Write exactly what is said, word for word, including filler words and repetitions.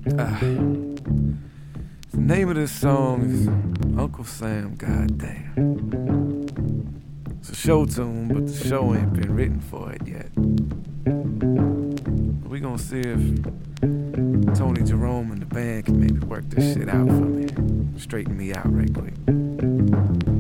Uh, the name of this song is Uncle Sam, Goddamn. It's a show tune, but the show ain't been written for it yet. We gonna see if Tony Jerome and the band can maybe work this shit out for me. Straighten me out right quick.